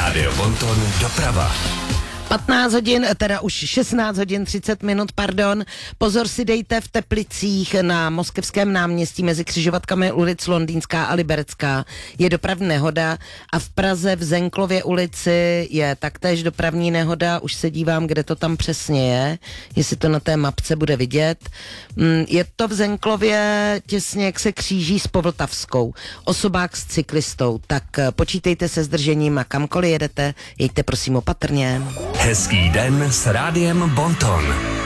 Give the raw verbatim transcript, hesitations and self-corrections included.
Rádio Bonton doprava. patnáct hodin, teda už šestnáct hodin třicet minut, pardon. Pozor si dejte v Teplicích na Moskevském náměstí mezi křižovatkami ulic Londýnská a Liberecká. Je dopravní nehoda a v Praze v Zenklově ulici je taktéž dopravní nehoda. Už se dívám, kde to tam přesně je, jestli to na té mapce bude vidět. Je to v Zenklově těsně, jak se kříží s Povltavskou. Osobák s cyklistou. Tak počítejte se zdržením a kamkoliv jedete, jeďte prosím opatrně. Hezký den s Rádiem Bonton.